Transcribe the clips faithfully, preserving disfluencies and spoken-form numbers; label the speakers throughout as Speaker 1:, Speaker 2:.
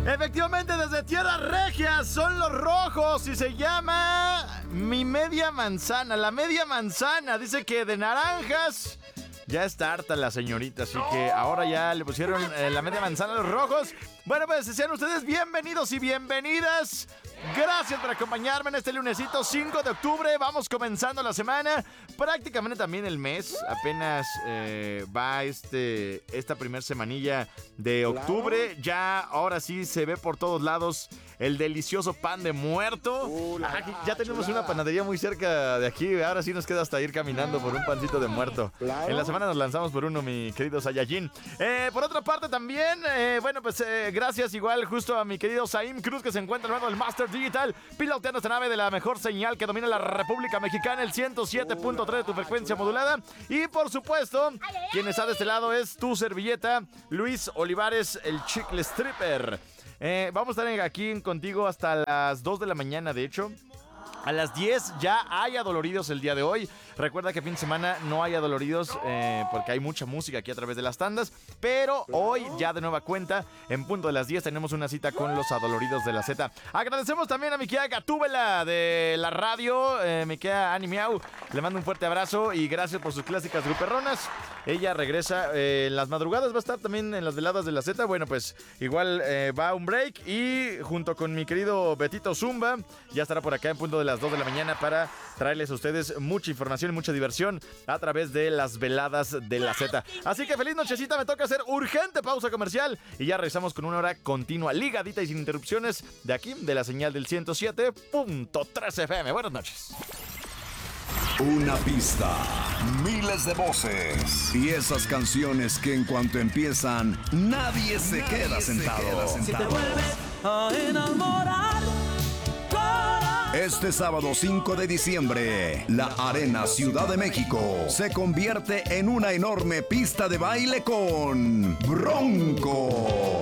Speaker 1: Efectivamente, desde Tierra Regia son los rojos y se llama Mi Media Manzana. La media manzana dice que de naranjas ya está harta la señorita, así que ahora ya le pusieron eh, la media manzana a los rojos. Bueno, pues sean ustedes bienvenidos y bienvenidas. Gracias por acompañarme en este lunesito cinco de octubre. Vamos comenzando la semana, prácticamente también el mes. Apenas eh, va este esta primer semanilla de octubre. Ya ahora sí se ve por todos lados el delicioso pan de muerto. Uh, la, ah, ya tenemos chulada. Una panadería muy cerca de aquí. Ahora sí nos queda hasta ir caminando por un pancito de muerto. Claro. En la semana nos lanzamos por uno, mi querido Saiyajin. Eh, por otra parte también, eh, bueno, pues eh, gracias igual justo a mi querido Saim Cruz, que se encuentra al mando del Master Digital, piloteando esta nave de la mejor señal que domina la República Mexicana, el ciento siete punto tres de tu frecuencia modulada. Y por supuesto, quien está de este lado es tu servilleta, Luis Olivares, el Chicle Stripper. Eh, vamos a estar aquí contigo hasta las dos de la mañana, de hecho. A las diez ya hay adoloridos el día de hoy. Recuerda que fin de semana no hay adoloridos eh, porque hay mucha música aquí a través de las tandas. Pero hoy ya de nueva cuenta, en punto de las diez, tenemos una cita con los adoloridos de la Z. Agradecemos también a mi querida Gatúbela de la radio, eh, mi querida Ani Miau. Le mando un fuerte abrazo y gracias por sus clásicas gruperronas. Ella regresa eh, en las madrugadas, va a estar también en las veladas de la Z. Bueno, pues igual eh, va a un break y junto con mi querido Betito Zumba ya estará por acá en punto de las dos de la mañana para traerles a ustedes mucha información y mucha diversión a través de las veladas de la Z. Así que feliz nochecita, me toca hacer urgente pausa comercial y ya regresamos con una hora continua, ligadita y sin interrupciones de aquí, de la señal del ciento siete punto tres F M. Buenas noches.
Speaker 2: Una pista, miles de voces y esas canciones que en cuanto empiezan nadie se, nadie queda, se sentado. queda sentado. Si te vuelves a enamorar. Este sábado cinco de diciembre, la Arena Ciudad de México se convierte en una enorme pista de baile con Bronco.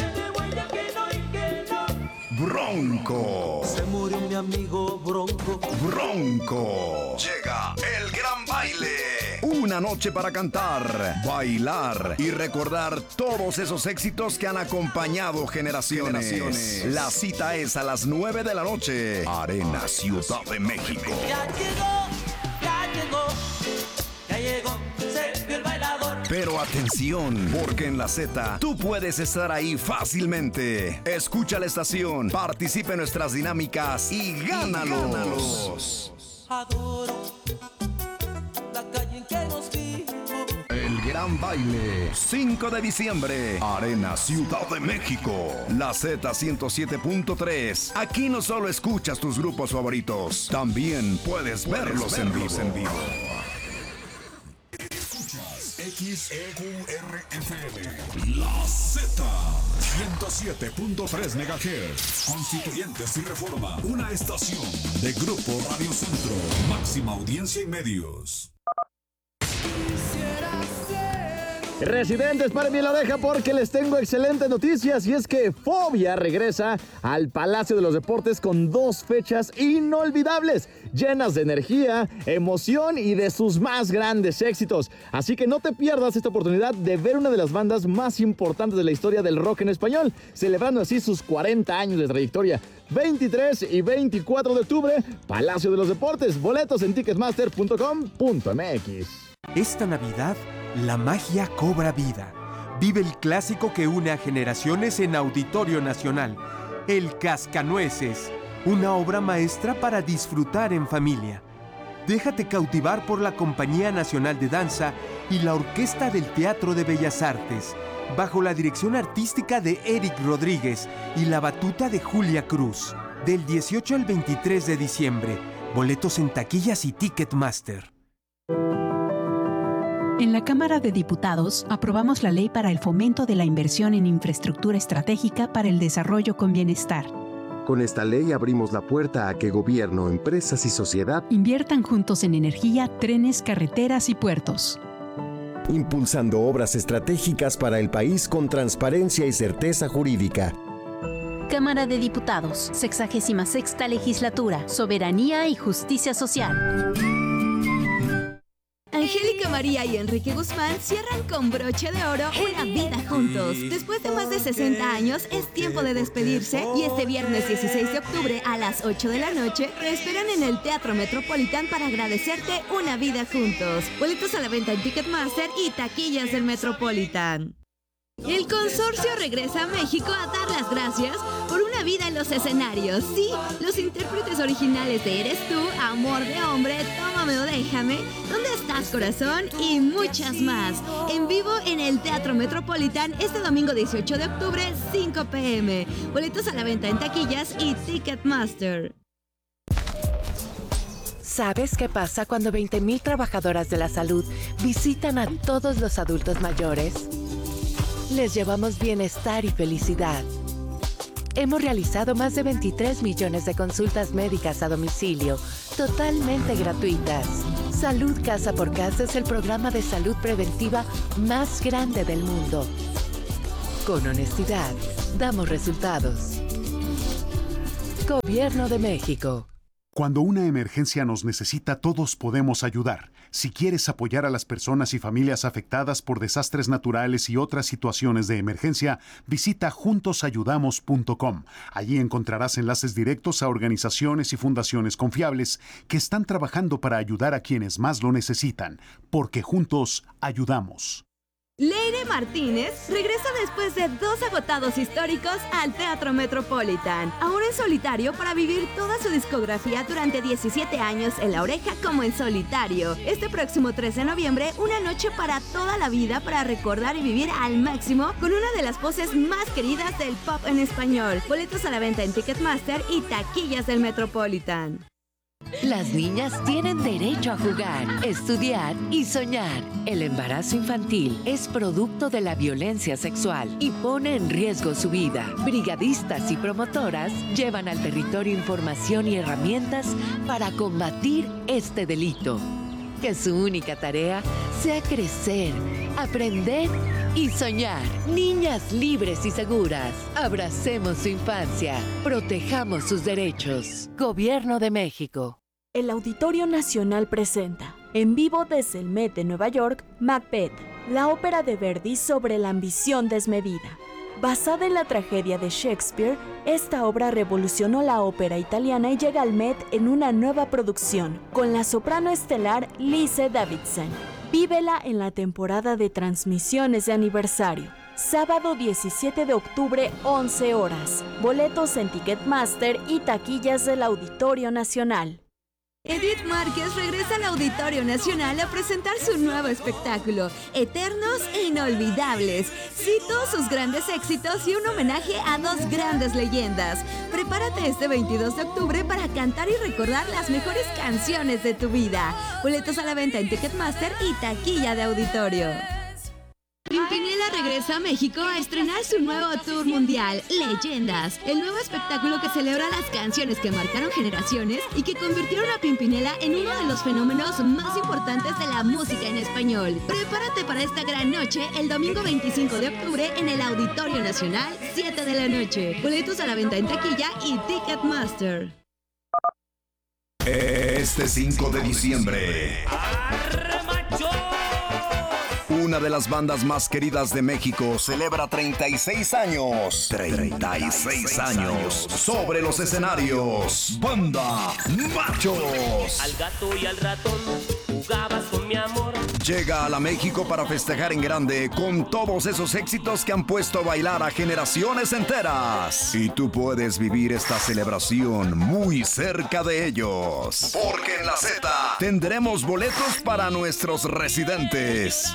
Speaker 2: Bronco.
Speaker 3: Se murió mi amigo Bronco.
Speaker 2: Bronco. Llega el gran baile. Una noche para cantar, bailar y recordar todos esos éxitos que han acompañado generaciones. generaciones. La cita es a las nueve de la noche. Arena Ciudad de México.
Speaker 3: Ya llegó, ya llegó, ya llegó, se vio el bailador.
Speaker 2: Pero atención, porque en la Z tú puedes estar ahí fácilmente. Escucha la estación, participa en nuestras dinámicas y gánalos. Y gánalos.
Speaker 3: Adoro la calle en que nos vimos.
Speaker 2: El gran baile, cinco de diciembre, Arena Ciudad de México. La Z ciento siete punto tres. Aquí no solo escuchas tus grupos favoritos, también puedes, puedes verlos, verlos en vivo. En vivo.
Speaker 4: X E Q R F M, la Z, ciento siete punto tres megahertz, Constituyentes y Reforma, una estación de Grupo Radio Centro, máxima audiencia y medios.
Speaker 1: Residentes, paren bien la oreja porque les tengo excelentes noticias y es que Fobia regresa al Palacio de los Deportes con dos fechas inolvidables, llenas de energía, emoción y de sus más grandes éxitos. Así que no te pierdas esta oportunidad de ver una de las bandas más importantes de la historia del rock en español, celebrando así sus cuarenta años de trayectoria. veintitrés y veinticuatro de octubre, Palacio de los Deportes. Boletos en ticketmaster punto com punto m x.
Speaker 5: Esta Navidad, la magia cobra vida. Vive el clásico que une a generaciones en Auditorio Nacional, El Cascanueces, una obra maestra para disfrutar en familia. Déjate cautivar por la Compañía Nacional de Danza y la Orquesta del Teatro de Bellas Artes, bajo la dirección artística de Eric Rodríguez y la batuta de Julia Cruz. Del dieciocho al veintitrés de diciembre, boletos en taquillas y Ticketmaster.
Speaker 6: En la Cámara de Diputados aprobamos la Ley para el Fomento de la Inversión en Infraestructura Estratégica para el Desarrollo con Bienestar.
Speaker 7: Con esta ley abrimos la puerta a que gobierno, empresas y sociedad
Speaker 6: inviertan juntos en energía, trenes, carreteras y puertos.
Speaker 7: Impulsando obras estratégicas para el país con transparencia y certeza jurídica.
Speaker 8: Cámara de Diputados, sexagésima sexta Legislatura, Soberanía y Justicia Social.
Speaker 9: Angélica María y Enrique Guzmán cierran con broche de oro una vida juntos. Después de más de sesenta años, es tiempo de despedirse y este viernes dieciséis de octubre a las ocho de la noche te esperan en el Teatro Metropolitan para agradecerte una vida juntos. Boletos a la venta en Ticketmaster y taquillas del Metropolitan. El consorcio regresa a México a dar las gracias por una vida en los escenarios. Sí, los intérpretes originales de Eres Tú, Amor de Hombre, Tómame o Déjame, ¿Dónde estás, corazón? Y muchas más. En vivo en el Teatro Metropolitan este domingo dieciocho de octubre, cinco pe eme. Boletos a la venta en taquillas y Ticketmaster.
Speaker 10: ¿Sabes qué pasa cuando veinte mil trabajadoras de la salud visitan a todos los adultos mayores? Les llevamos bienestar y felicidad. Hemos realizado más de veintitrés millones de consultas médicas a domicilio, totalmente gratuitas. Salud Casa por Casa es el programa de salud preventiva más grande del mundo. Con honestidad, damos resultados. Gobierno de México.
Speaker 11: Cuando una emergencia nos necesita, todos podemos ayudar. Si quieres apoyar a las personas y familias afectadas por desastres naturales y otras situaciones de emergencia, visita juntos ayudamos punto com. Allí encontrarás enlaces directos a organizaciones y fundaciones confiables que están trabajando para ayudar a quienes más lo necesitan, porque juntos ayudamos.
Speaker 9: Leire Martínez regresa después de dos agotados históricos al Teatro Metropolitan, ahora en solitario para vivir toda su discografía durante diecisiete años en La Oreja como en solitario. Este próximo tres de noviembre, una noche para toda la vida para recordar y vivir al máximo con una de las voces más queridas del pop en español. Boletos a la venta en Ticketmaster y taquillas del Metropolitan.
Speaker 10: Las niñas tienen derecho a jugar, estudiar y soñar. El embarazo infantil es producto de la violencia sexual y pone en riesgo su vida. Brigadistas y promotoras llevan al territorio información y herramientas para combatir este delito. Que su única tarea sea crecer, aprender y soñar. Niñas libres y seguras. Abracemos su infancia. Protejamos sus derechos. Gobierno de México.
Speaker 12: El Auditorio Nacional presenta, en vivo desde el Met de Nueva York, Macbeth, la ópera de Verdi sobre la ambición desmedida. Basada en la tragedia de Shakespeare, esta obra revolucionó la ópera italiana y llega al Met en una nueva producción, con la soprano estelar Lise Davidson. Vívela en la temporada de transmisiones de aniversario. Sábado diecisiete de octubre, once horas. Boletos en Ticketmaster y taquillas del Auditorio Nacional.
Speaker 9: Edith Márquez regresa al Auditorio Nacional a presentar su nuevo espectáculo, Eternos e Inolvidables. Cito sus grandes éxitos y un homenaje a dos grandes leyendas. Prepárate este veintidós de octubre para cantar y recordar las mejores canciones de tu vida. Boletos a la venta en Ticketmaster y taquilla de auditorio. Pimpinela regresa a México a estrenar su nuevo tour mundial, Leyendas, el nuevo espectáculo que celebra las canciones que marcaron generaciones y que convirtieron a Pimpinela en uno de los fenómenos más importantes de la música en español. Prepárate para esta gran noche el domingo veinticinco de octubre en el Auditorio Nacional, siete de la noche. Boletos a la venta en taquilla y Ticketmaster.
Speaker 2: Este cinco de diciembre, una de las bandas más queridas de México celebra treinta y seis años. treinta y seis años sobre los escenarios. Banda Machos.
Speaker 3: Al gato y al ratón jugabas con mi amor.
Speaker 2: Llega a la México para festejar en grande con todos esos éxitos que han puesto a bailar a generaciones enteras. Y tú puedes vivir esta celebración muy cerca de ellos. Porque en la Z tendremos boletos para nuestros residentes.